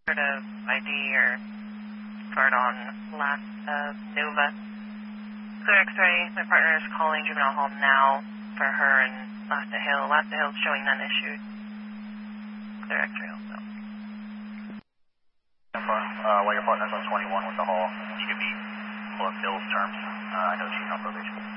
sort of ID or card on last Nova. Clear X-ray, my partner is calling Juvenile Hall now for her and Lasta Hill. Lasta Hill's showing none issued. Clear X-ray also. While your partner's on 21 with the hall, can you give me Bill's terms? I know she's on probation.